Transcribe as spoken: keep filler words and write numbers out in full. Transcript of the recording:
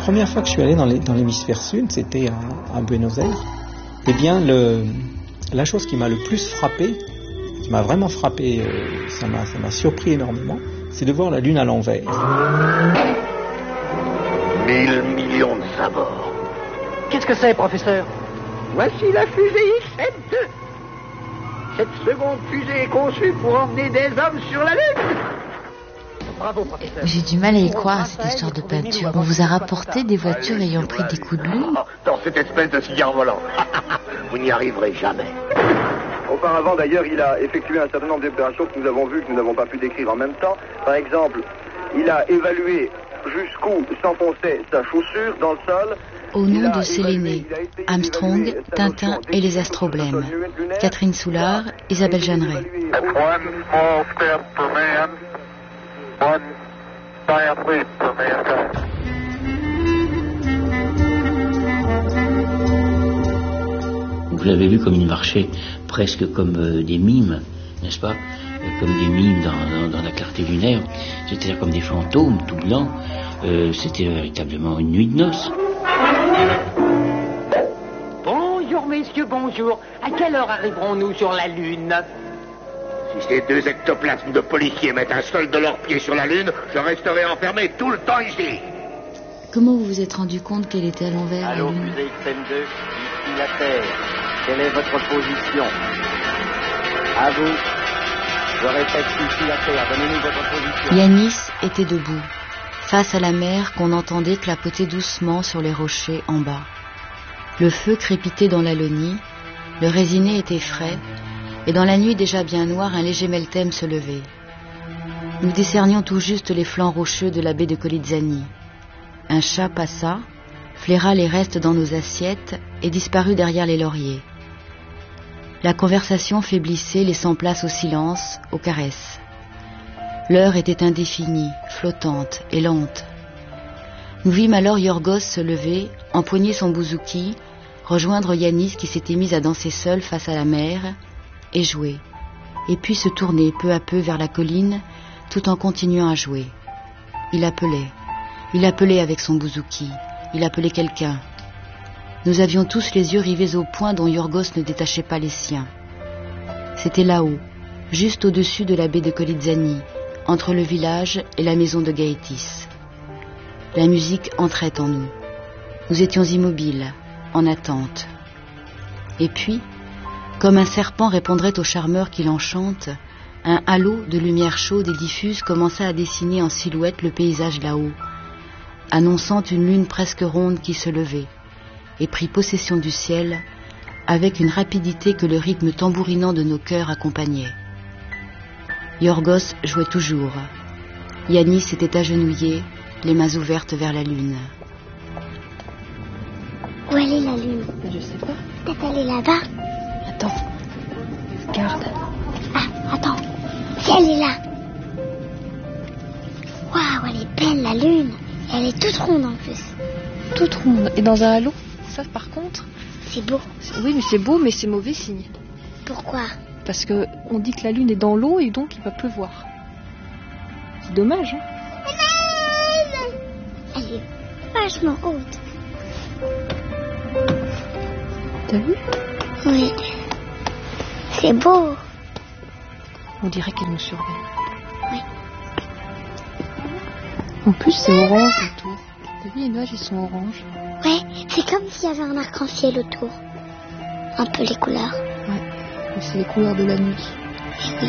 première fois que je suis allé dans, les, dans l'hémisphère sud, c'était à, à Buenos Aires. Eh bien, le, la chose qui m'a le plus frappé, qui m'a vraiment frappé, euh, ça m'a, ça m'a surpris énormément, c'est de voir la Lune à l'envers. Mille millions de sabords. Qu'est-ce que c'est, professeur? Voici la fusée X M deux. Cette seconde fusée est conçue pour emmener des hommes sur la Lune. Bravo, professeur. J'ai du mal à y croire à cette histoire de peinture. On vous a rapporté des voitures ayant pris des coups de lune? Dans cette espèce de cigare volant. Vous n'y arriverez jamais. Auparavant, d'ailleurs, il a effectué un certain nombre d'opérations que nous avons vues, que nous n'avons pas pu décrire en même temps. Par exemple, il a évalué jusqu'où s'enfonçait sa chaussure dans le sol. Au nom de Séléné, Armstrong, Tintin et les Astroblèmes. Catherine Soulard, Isabelle Jeanneret. Vous l'avez vu comme il marchait presque comme euh, des mimes, n'est-ce pas, euh, comme des mimes dans, dans, dans la clarté lunaire, c'est-à-dire comme des fantômes tout blancs. Euh, c'était véritablement une nuit de noces. Bonjour messieurs, bonjour. À quelle heure arriverons-nous sur la Lune? Si ces deux ectoplasmes de policiers mettent un seul de leurs pieds sur la Lune, je resterai enfermé tout le temps ici. Comment vous vous êtes rendu compte qu'elle était à l'envers, Allô, la Lune? fusée X M deux, ici la Terre. Quelle est votre position? À vous. Je répète, ici la Terre. Donnez-nous votre position. Yanis était debout, face à la mer qu'on entendait clapoter doucement sur les rochers en bas. Le feu crépitait dans l'Alonie, le résiné était frais, et dans la nuit déjà bien noire, un léger meltem se levait. Nous discernions tout juste les flancs rocheux de la baie de Colizzani. Un chat passa, flaira les restes dans nos assiettes et disparut derrière les lauriers. La conversation faiblissait, laissant place au silence, aux caresses. L'heure était indéfinie, flottante et lente. Nous vîmes alors Yorgos se lever, empoigner son bouzouki, rejoindre Yanis qui s'était mise à danser seul face à la mer, et jouer, et puis se tourner peu à peu vers la colline, tout en continuant à jouer. Il appelait, il appelait avec son bouzouki, il appelait quelqu'un. Nous avions tous les yeux rivés au point dont Yorgos ne détachait pas les siens. C'était là-haut, juste au-dessus de la baie de Colizzani, entre le village et la maison de Gaëtis. La musique entrait en nous. Nous étions immobiles, en attente. Et puis, comme un serpent répondrait au charmeur qui l'enchante, un halo de lumière chaude et diffuse commença à dessiner en silhouette le paysage là-haut, annonçant une lune presque ronde qui se levait, et prit possession du ciel avec une rapidité que le rythme tambourinant de nos cœurs accompagnait. Yorgos jouait toujours. Yanis était agenouillé, les mains ouvertes vers la lune. Où elle est la lune? Je sais pas. Peut-être elle est là-bas. Attends, regarde. Ah, attends. Si elle est là. Waouh, elle est belle la lune. Elle est toute ronde en plus. Toute ronde. Et dans un halo? Ça, par contre, c'est beau. Oui, mais c'est beau, mais c'est mauvais signe. Pourquoi? Parce que on dit que la lune est dans l'eau et donc il va pleuvoir. C'est dommage, hein? Elle est vachement haute. T'as vu? Oui. C'est beau. On dirait qu'elle nous surveille. Oui. En plus, c'est orange autour. T'as vu, les nuages, ils sont oranges. Ouais, c'est comme s'il y avait un arc-en-ciel autour. Un peu les couleurs. Ouais, mais c'est les couleurs de la nuit. Oui.